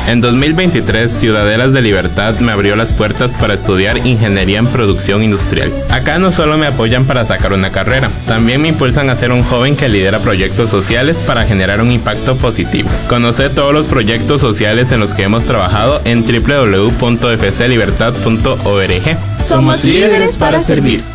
En 2023, Ciudadelas de Libertad me abrió las puertas para estudiar Ingeniería en Producción Industrial. Acá no solo me apoyan para sacar una carrera, también me impulsan a ser un joven que lidera proyectos sociales para generar un impacto positivo. Conoce todos los proyectos sociales en los que hemos trabajado en www.fclibertad.org. Somos líderes para servir.